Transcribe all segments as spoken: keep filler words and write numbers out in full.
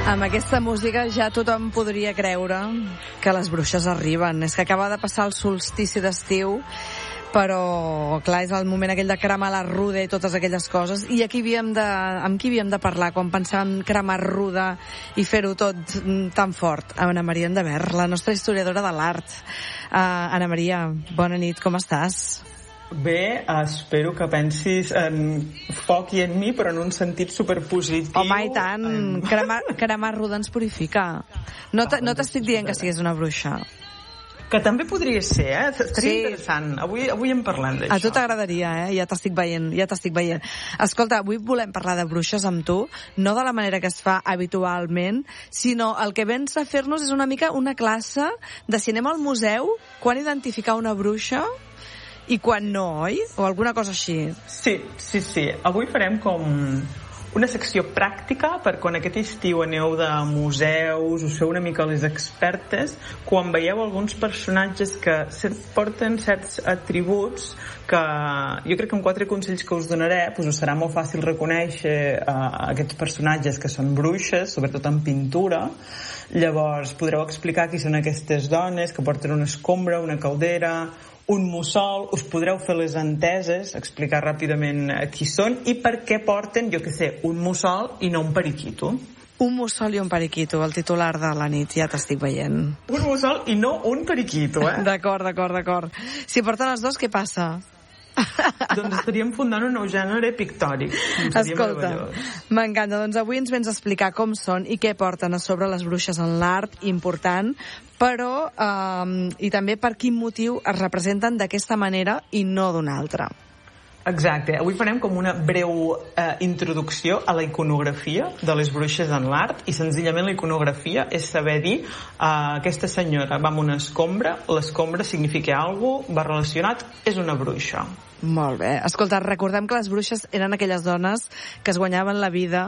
Amb aquesta música ja tothom podria creure que les bruixes arriben. És que acaba de passar el solstici d'estiu, però, clar, és el moment aquell de cremar la ruda i totes aquelles coses. I aquí havíem de, amb qui havíem de parlar quan pensàvem cremar ruda i fer-ho tot tan fort? Amb Anna Maria Endevert, la nostra historiadora de l'art. Uh, Anna Maria, bona nit, com estàs? Bé, espero que pensis en foc i en mi, però en un sentit superpositiu. Home, i tant, en... cremar, cremar ruda ens purifica. No t'estic dient que siguis una bruixa. Que també podria ser, eh? Estaria sí. interessant. Avui, avui en parlem d'això. A tu t'agradaria, eh? Ja t'estic veient, ja t'estic veient. Escolta, avui volem parlar de bruixes amb tu, no de la manera que es fa habitualment, sinó el que vens a fer-nos és una mica una classe de cinema al museu, quan identificar una bruixa i quan no, oi? O alguna cosa així. Sí, sí, sí. Avui farem com una secció pràctica per quan aquest estiu aneu de museus, us feu una mica les expertes, quan veieu alguns personatges que porten certs atributs que jo crec que amb quatre consells que us donaré doncs us serà molt fàcil reconèixer uh, aquests personatges que són bruixes, sobretot en pintura. Llavors podreu explicar qui són aquestes dones que porten una escombra, una caldera, un mussol, us podreu fer les enteses, explicar ràpidament qui són i per què porten, jo què sé, un mussol i no un periquito. Un mussol i un periquito, el titular de la nit, ja t'estic veient. Un mussol i no un periquito, eh? D'acord, d'acord, d'acord. Si porten els dos, què passa? Doncs estaríem fundant un nou gènere pictòric. Escolta, m'encanta. Doncs avui ens vens a explicar com són i què porten a sobre les bruixes en l'art, important, però eh, i també per quin motiu es representen d'aquesta manera i no d'una altra. Exacte. Avui farem com una breu eh, introducció a la iconografia de les bruixes en l'art i senzillament la iconografia és saber dir eh, aquesta senyora va amb una escombra, l'escombra significa alguna cosa, va relacionat, és una bruixa. Molt bé. Escolta, recordem que les bruixes eren aquelles dones que es guanyaven la vida,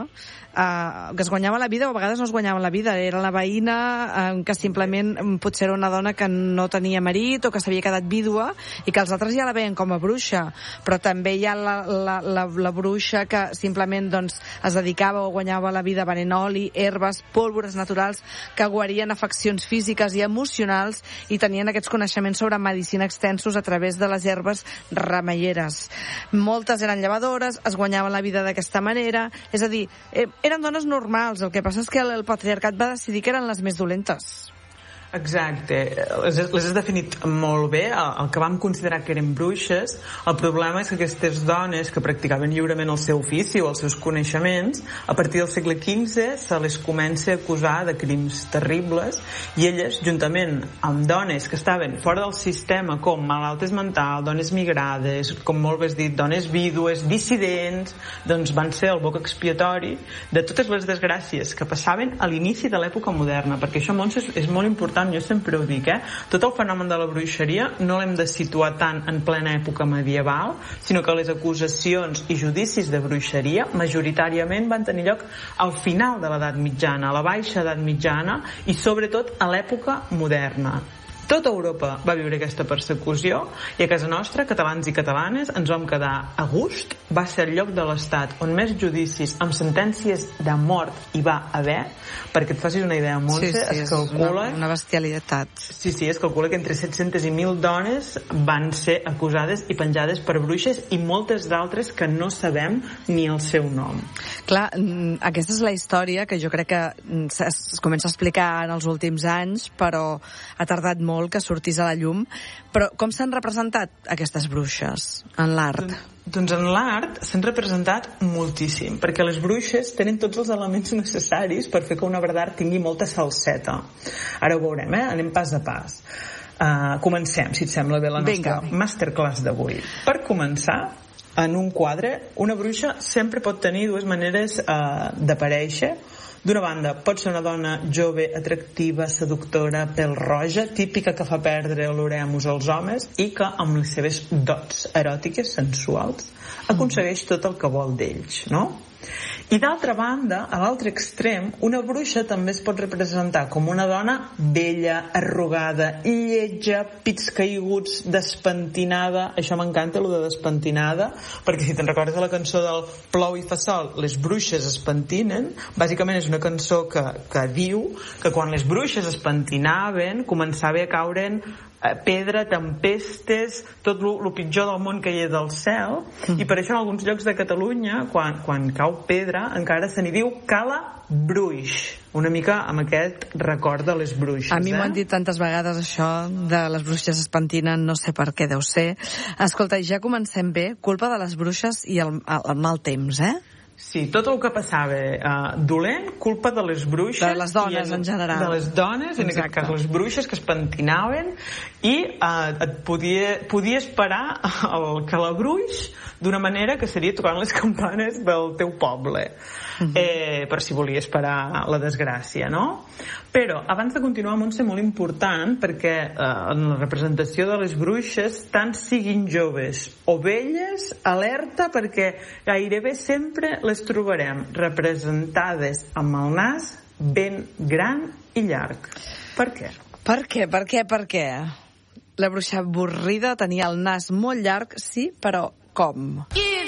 eh, que es guanyaven la vida o a vegades no es guanyaven la vida. Era la veïna eh, que simplement potser era una dona que no tenia marit o que s'havia quedat vídua i que els altres ja la veien com a bruixa. Però també hi ha la, la, la, la bruixa que simplement doncs, es dedicava o guanyava la vida venent oli, herbes, pólvores naturals que guarien afeccions físiques i emocionals i tenien aquests coneixements sobre medicina extensos a través de les herbes remeieres. Moltes eren llevadores, es guanyaven la vida d'aquesta manera, és a dir, eh, eren dones normals, el que passa és que el, el patriarcat va decidir que eren les més dolentes. Exacte, les, les has definit molt bé, el, el que vam considerar que eren bruixes. El problema és que aquestes dones que practicaven lliurement el seu ofici o els seus coneixements, a partir del segle quinze se les comença a acusar de crims terribles i elles, juntament amb dones que estaven fora del sistema com malaltes mentals, dones migrades, com molt bé has dit, dones vídues, dissidents, doncs van ser el boc expiatori de totes les desgràcies que passaven a l'inici de l'època moderna, perquè això, Montse, és, és molt important. Jo sempre ho dic, eh? Tot el fenomen de la bruixeria no l'hem de situar tant en plena època medieval, sinó que les acusacions i judicis de bruixeria majoritàriament van tenir lloc al final de l'edat mitjana, a la baixa edat mitjana i sobretot a l'època moderna. Tota Europa va viure aquesta persecució i a casa nostra, catalans i catalanes, ens vam quedar a gust. Va ser el lloc de l'Estat on més judicis amb sentències de mort hi va haver, perquè et facis una idea, Montse, sí, sí, es calcula... Una, una bestialitat. Sí, sí, es calcula que entre set-centes i mil dones van ser acusades i penjades per bruixes i moltes d'altres que no sabem ni el seu nom. Clar, aquesta és la història que jo crec que es comença a explicar en els últims anys, però ha tardat molt que sortís a la llum. Però com s'han representat aquestes bruixes en l'art? Doncs, doncs en l'art s'han representat moltíssim, perquè les bruixes tenen tots els elements necessaris per fer que una obra d'art tingui molta salseta. Ara ho veurem, eh? Anem pas a pas. Uh, comencem, si et sembla bé, la nostra Vinga. masterclass d'avui. Per començar, en un quadre, una bruixa sempre pot tenir dues maneres uh, d'aparèixer. D'una banda, pot ser una dona jove, atractiva, seductora, pèl-roja, típica que fa perdre l'oremus als homes i que, amb les seves dots eròtiques, sensuals, aconsegueix tot el que vol d'ells, no? I d'altra banda, a l'altre extrem, una bruixa també es pot representar com una dona vella, arrugada, lletja, pits caiguts, despentinada. Això m'encanta, allò de despentinada, perquè si te'n recordes de la cançó del Plou i fa sol, les bruixes es pentinen, bàsicament és una cançó que, que diu que quan les bruixes es pentinaven començava a caure'n pedra, tempestes, tot el pitjor del món que hi ha del cel, mm. i per això en alguns llocs de Catalunya, quan, quan cau pedra, encara se n'hi diu cala bruix, una mica amb aquest record de les bruixes. A mi eh? m'ho han dit tantes vegades, això de les bruixes es pentinen, no sé per què deu ser. Escolta, ja comencem bé, culpa de les bruixes i el, el mal temps, eh? Sí, tot el que passava uh, dolent, culpa de les bruixes. De les dones, en, en general. De les dones, en Exacte. Aquest cas les bruixes que es pentinaven, i uh, et podia, podia esperar el calabruix d'una manera que seria tocant les campanes del teu poble, uh-huh. eh, per si volia esperar la desgràcia, no? Però, abans de continuar, Montse, molt important, perquè eh, en la representació de les bruixes, tant siguin joves o velles, alerta, perquè gairebé sempre les trobarem representades amb el nas ben gran i llarg. Per què? Per què? Per què? Per què? La bruixa avorrida tenia el nas molt llarg, sí, però com? Yeah!